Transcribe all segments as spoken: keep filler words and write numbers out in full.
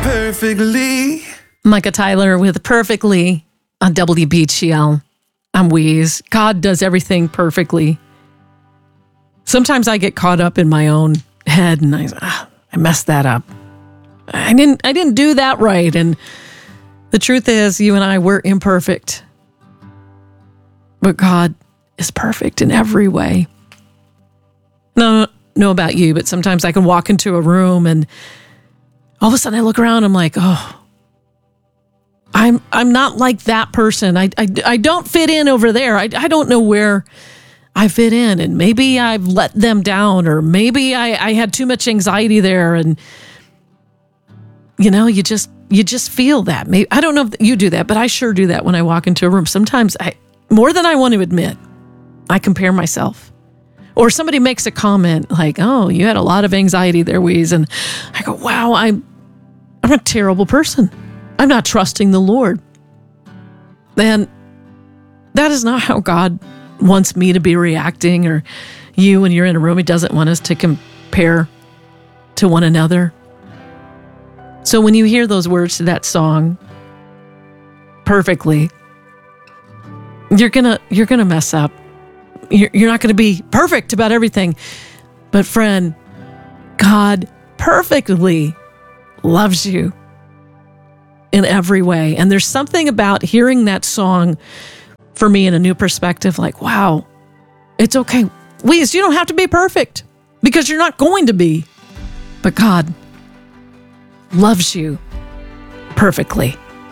perfectly. Micah Tyler with Perfectly on W B G L. I'm Wheeze. God does everything perfectly. Sometimes I get caught up in my own head and I, ah, I messed that up. I didn't, I didn't do that right. And the truth is, you and I, we're imperfect. But God is perfect in every way. No, I don't know about you, but sometimes I can walk into a room and all of a sudden I look around and I'm like, oh, I'm I'm not like that person. I, I, I don't fit in over there. I, I don't know where I fit in. And maybe I've let them down, or maybe I, I had too much anxiety there. And, you know, you just you just feel that. Maybe, I don't know if you do that, but I sure do that when I walk into a room. Sometimes, I more than I want to admit, I compare myself. Or somebody makes a comment like, oh, you had a lot of anxiety there, Wheeze. And I go, wow, I'm, I'm a terrible person. I'm not trusting the Lord. And that is not how God wants me to be reacting, or you when you're in a room. He doesn't want us to compare to one another. So when you hear those words to that song, perfectly, you're gonna you're gonna mess up. You're, you're not gonna be perfect about everything. But friend, God perfectly loves you in every way. And there's something about hearing that song for me in a new perspective, like, wow, it's okay. Wheeze, you don't have to be perfect because you're not going to be. But God loves you perfectly.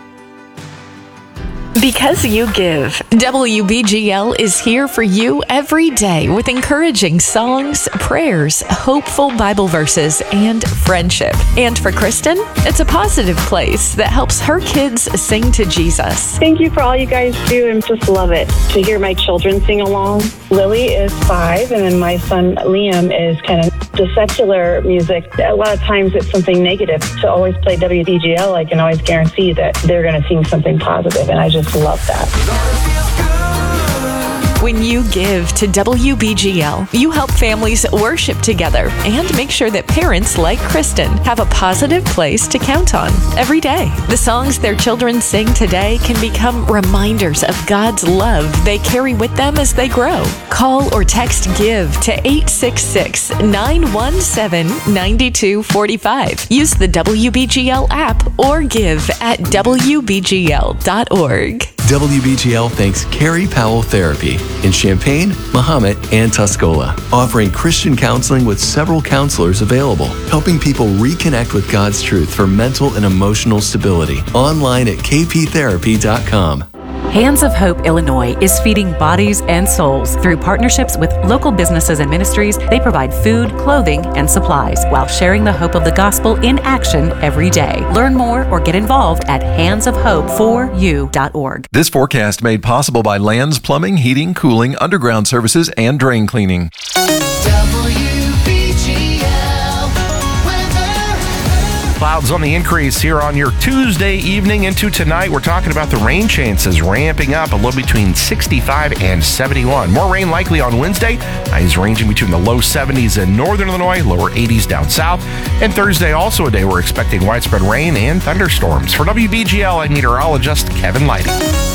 Because you give, W B G L is here for you every day with encouraging songs, prayers, hopeful Bible verses, and friendship. And for Kristen, it's a positive place that helps her kids sing to Jesus. Thank you for all you guys do, and just love it to hear my children sing along. Lily is five, and then my son Liam is kind of the secular music. A lot of times it's something negative. To always play W B G L, I can always guarantee that they're going to sing something positive, and I just love that. When you give to W B G L, you help families worship together and make sure that parents like Kristen have a positive place to count on every day. The songs their children sing today can become reminders of God's love they carry with them as they grow. Call or text GIVE to eight six six, nine one seven, nine two four five. Use the W B G L app or give at W B G L dot org. W B G L thanks Carrie Powell Therapy in Champaign, Mahomet, and Tuscola, offering Christian counseling with several counselors available, helping people reconnect with God's truth for mental and emotional stability. Online at K P therapy dot com. Hands of Hope Illinois is feeding bodies and souls. Through partnerships with local businesses and ministries, they provide food, clothing, and supplies while sharing the hope of the gospel in action every day. Learn more or get involved at hands of hope for you dot org. This forecast made possible by Lands Plumbing, Heating, Cooling, Underground Services, and Drain Cleaning. Clouds on the increase here on your Tuesday evening into tonight. We're talking about the rain chances ramping up a little between sixty-five and seventy-one. More rain likely on Wednesday. Highs ranging between the low seventies in northern Illinois, lower eighties down south. And Thursday, also a day we're expecting widespread rain and thunderstorms. For W B G L, I'm meteorologist Kevin Lighty.